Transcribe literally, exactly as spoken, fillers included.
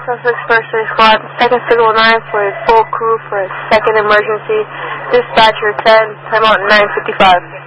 Sussex First Aid Squad, second Signal nine for a full crew for a second emergency. Dispatcher ten, timeout nine fifty-five.